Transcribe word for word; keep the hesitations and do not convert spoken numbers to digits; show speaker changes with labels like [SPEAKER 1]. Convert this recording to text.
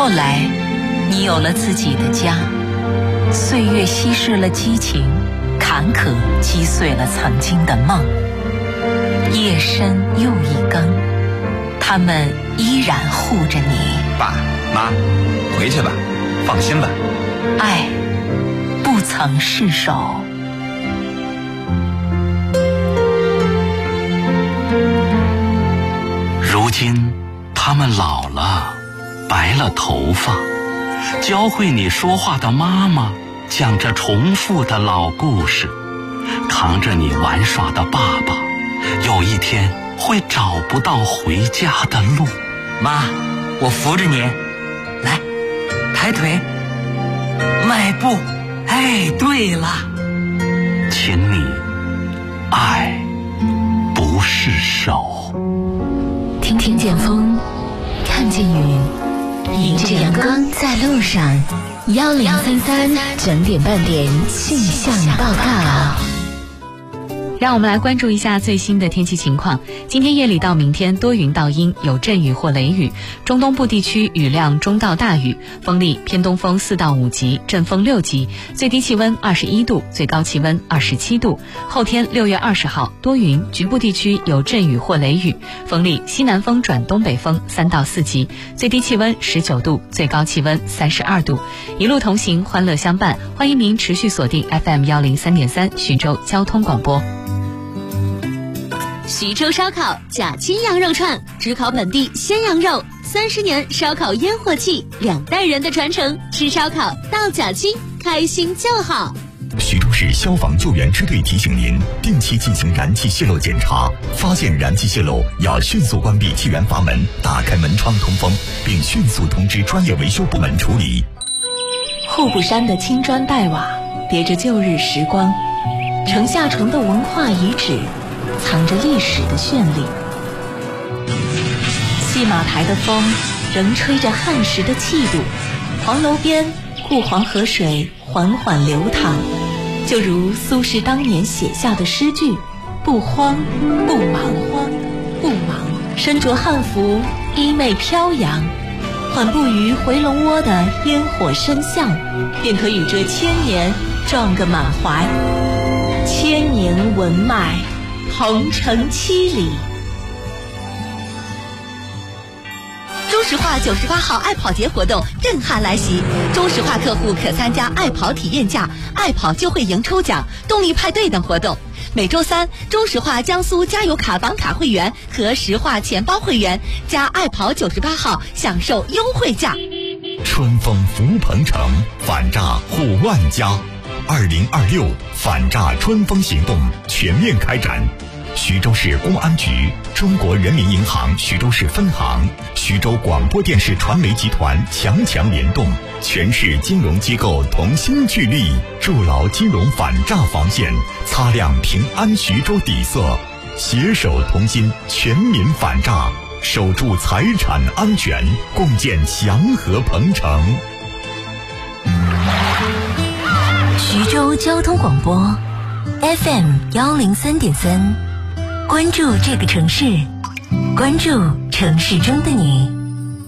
[SPEAKER 1] 后来你有了自己的家，岁月稀释了激情，坎坷击碎了曾经的梦。夜深又一更，他们依然护着你。
[SPEAKER 2] 爸妈，回去吧，放心吧。
[SPEAKER 1] 爱不曾释手。
[SPEAKER 3] 如今他们老了，白了头发，教会你说话的妈妈讲着重复的老故事，扛着你玩耍的爸爸有一天会找不到回家的路。
[SPEAKER 4] 妈，我扶着你，来，抬腿，迈步。哎，对了，
[SPEAKER 3] 请你爱不释手。
[SPEAKER 5] 听听见风，看见雨，迎着阳光在路上。幺零三三整点半点气象报告。
[SPEAKER 6] 让我们来关注一下最新的天气情况。今天夜里到明天多云到阴，有阵雨或雷雨，中东部地区雨量中到大雨，风力偏东风四到五级，阵风六级，最低气温二十一度，最高气温二十七度。后天六月二十号多云，局部地区有阵雨或雷雨，风力西南风转东北风三到四级，最低气温十九度，最高气温三十二度。一路同行，欢乐相伴，欢迎您持续锁定 F M 幺零三点三徐州交通广播。
[SPEAKER 7] 徐州烧烤假亲羊肉串，只烤本地鲜羊肉，三十年烧烤烟火气，两代人的传承，吃烧烤到假亲，开心就好。
[SPEAKER 8] 徐州市消防救援支队提醒您，定期进行燃气泄漏检查，发现燃气泄漏要迅速关闭气源阀门，打开门窗通风，并迅速通知专业维修部门处理。
[SPEAKER 9] 户部山的青砖黛瓦叠着旧日时光，城下城的文化遗址藏着历史的绚丽。戏马台的风仍吹着汉时的气度，黄楼边顾黄河水缓缓流淌，就如苏轼当年写下的诗句：不慌不忙，慌不忙，身着汉服，衣袂飘扬，缓步于回龙窝的烟火深巷，便可与这千年撞个满怀。千年文脉，同城七里。
[SPEAKER 7] 中石化九十八号爱跑节活动震撼来袭，中石化客户可参加爱跑体验价、爱跑就会赢抽奖、动力派对等活动。每周三，中石化江苏加油卡绑卡会员和石化钱包会员加爱跑九十八号享受优惠价。
[SPEAKER 8] 春风福鹏城，反诈护万家。二零二六反诈春风行动全面开展。徐州市公安局、中国人民银行徐州市分行、徐州广播电视传媒集团强强联动，全市金融机构同心聚力，筑牢金融反诈防线，擦亮平安徐州底色，携手同心，全民反诈，守住财产安全，共建祥和鹏城。
[SPEAKER 5] 徐州交通广播 F M 幺零三点三，关注这个城市，关注城市中的你。